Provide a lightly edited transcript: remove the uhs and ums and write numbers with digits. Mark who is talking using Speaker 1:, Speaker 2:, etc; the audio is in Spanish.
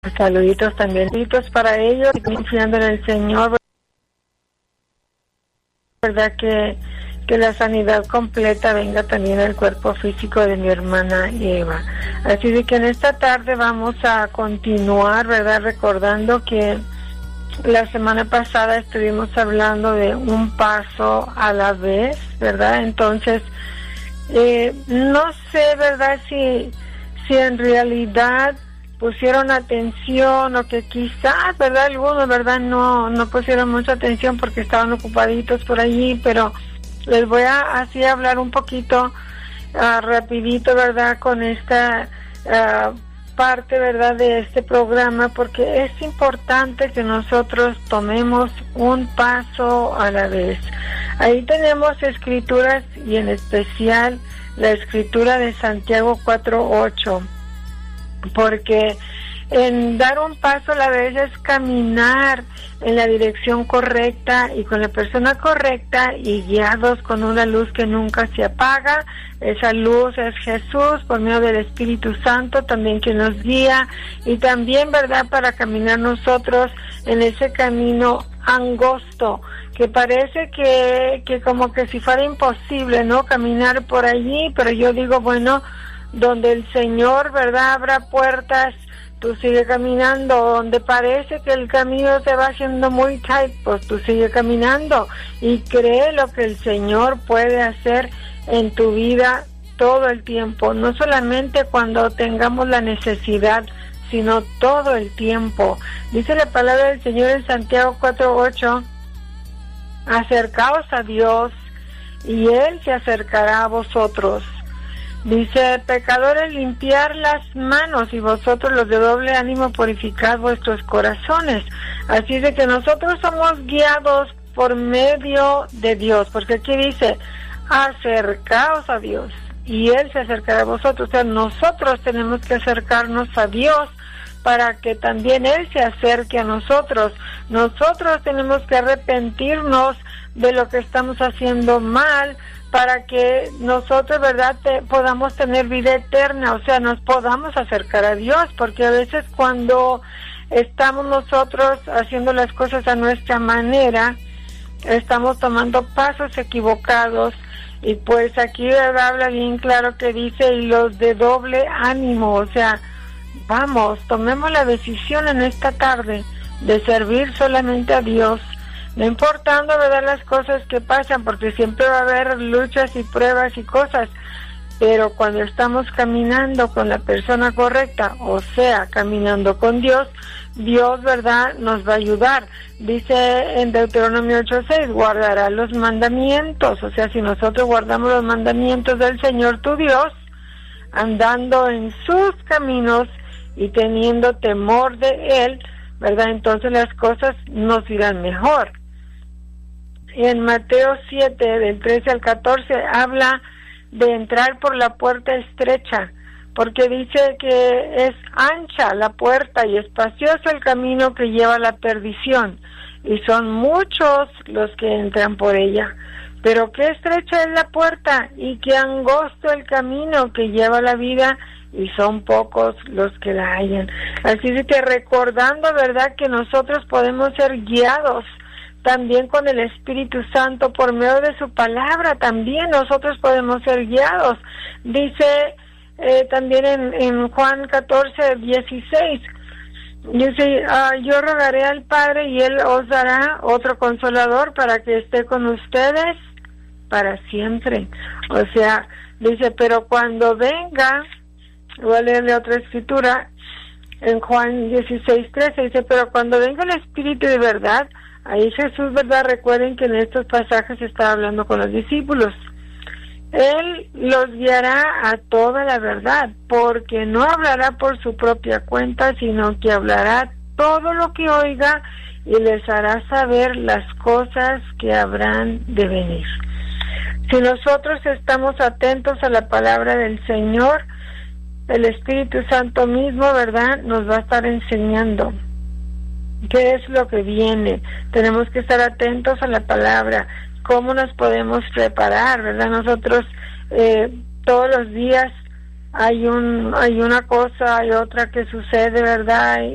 Speaker 1: Saluditos también. Saluditos para ellos y confiando en el Señor. Verdad que la sanidad completa venga también al cuerpo físico de mi hermana Eva. Así de que en esta tarde vamos a continuar, ¿verdad? Recordando que la semana pasada estuvimos hablando de un paso a la vez, ¿verdad? Entonces, no sé, ¿verdad? Si en realidad pusieron atención o que quizás, ¿verdad? Algunos, ¿verdad? No pusieron mucha atención porque estaban ocupaditos por allí, pero les voy a así hablar un poquito rapidito, ¿verdad? Con esta parte, ¿verdad? De este programa, porque es importante que nosotros tomemos un paso a la vez. Ahí tenemos escrituras y en especial la escritura de Santiago 4:8, porque en dar un paso a la vez es caminar en la dirección correcta y con la persona correcta y guiados con una luz que nunca se apaga. Esa luz es Jesús por medio del Espíritu Santo también que nos guía, y también, ¿verdad?, para caminar nosotros en ese camino angosto que parece que como que si fuera imposible, ¿no?, caminar por allí, pero yo digo, bueno, donde el Señor, ¿verdad?, abra puertas, tú sigue caminando. Donde parece que el camino se va haciendo muy tight, pues tú sigue caminando y cree lo que el Señor puede hacer en tu vida todo el tiempo, no solamente cuando tengamos la necesidad, sino todo el tiempo. Dice la palabra del Señor en Santiago 4:8, acercaos a Dios y Él se acercará a vosotros. Dice, pecadores, limpiar las manos, y vosotros los de doble ánimo purificad vuestros corazones. Así de que nosotros somos guiados por medio de Dios, porque aquí dice, acercaos a Dios y Él se acercará a vosotros. O sea, nosotros tenemos que acercarnos a Dios para que también Él se acerque a nosotros. Nosotros tenemos que arrepentirnos de lo que estamos haciendo mal, para que nosotros, ¿verdad?, podamos tener vida eterna, o sea, nos podamos acercar a Dios, porque a veces cuando estamos nosotros haciendo las cosas a nuestra manera, estamos tomando pasos equivocados, y pues aquí, ¿verdad?, habla bien claro que dice, y los de doble ánimo, o sea, vamos, tomemos la decisión en esta tarde de servir solamente a Dios, no importando, ¿verdad?, las cosas que pasan, porque siempre va a haber luchas y pruebas y cosas, pero cuando estamos caminando con la persona correcta, o sea, caminando con Dios, Dios, ¿verdad?, nos va a ayudar. Dice en Deuteronomio 8:6, guardará los mandamientos, o sea, si nosotros guardamos los mandamientos del Señor tu Dios, andando en sus caminos y teniendo temor de Él, ¿verdad?, entonces las cosas nos irán mejor. En Mateo 7, del 13 al 14, habla de entrar por la puerta estrecha, porque dice que es ancha la puerta y espacioso el camino que lleva a la perdición, y son muchos los que entran por ella. Pero qué estrecha es la puerta y qué angosto el camino que lleva a la vida, y son pocos los que la hallan. Así que recordando, ¿verdad?, que nosotros podemos ser guiados también con el Espíritu Santo por medio de su palabra, también nosotros podemos ser guiados. Dice también en Juan 14:16, dice, yo rogaré al Padre y Él os dará otro consolador para que esté con ustedes para siempre. O sea, dice, pero cuando venga, voy a leerle otra escritura, en Juan 16:13, dice, pero cuando venga el Espíritu de verdad, ahí Jesús, ¿verdad?, recuerden que en estos pasajes está hablando con los discípulos, Él los guiará a toda la verdad, porque no hablará por su propia cuenta, sino que hablará todo lo que oiga y les hará saber las cosas que habrán de venir. Si nosotros estamos atentos a la palabra del Señor, el Espíritu Santo mismo, ¿verdad?, nos va a estar enseñando qué es lo que viene. Tenemos que estar atentos a la palabra, cómo nos podemos preparar, ¿verdad? Nosotros todos los días hay una cosa, hay otra que sucede, ¿verdad?